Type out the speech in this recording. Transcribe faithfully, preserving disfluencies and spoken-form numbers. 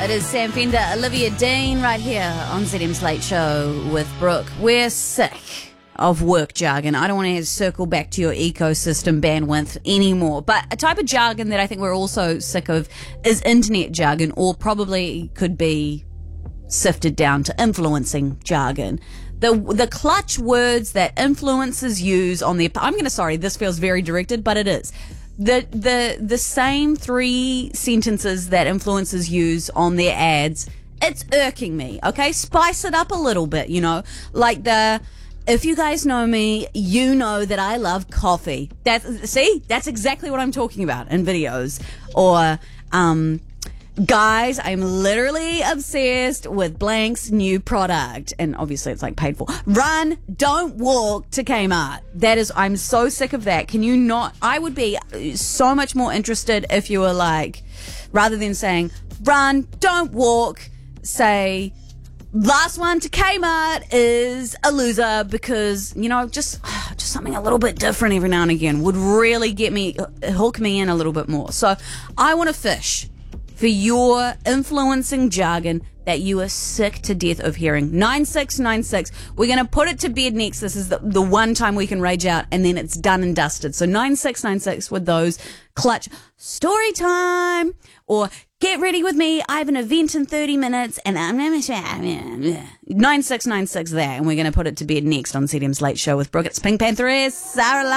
It is Sam Fender, Olivia Dean right here on Z M's Late Show with Brooke. We're sick of work jargon. I don't want to circle back to your ecosystem bandwidth anymore. But a type of jargon that I think we're also sick of is internet jargon, or probably could be sifted down to influencing jargon. The the clutch words that influencers use on their... I'm going to... Sorry, this feels very directed, but it is. The the the same three sentences that influencers use on their ads, it's irking me, okay? Spice it up a little bit, you know? Like the... If you guys know me, you know that I love coffee. That's, see? That's exactly what I'm talking about in videos. Or... um. Guys, I'm literally obsessed with blank's new product. And obviously it's like paid for. Run, don't walk to Kmart. That is, I'm so sick of that. Can you not? I would be so much more interested if you were like, rather than saying, run, don't walk, say, last one to Kmart is a loser, because, you know, just, just something a little bit different every now and again would really get me, hook me in a little bit more. So I want to fish for your influencing jargon that you are sick to death of hearing. nine six nine six. We're going to put it to bed next. This is the, the one time we can rage out, and then it's done and dusted. So nine six nine six with those clutch story time, or get ready with me. I have an event in thirty minutes, and I'm nine six nine six there, and we're going to put it to bed next on C D M's Late Show with Brooke. It's Pink Panther, Sarah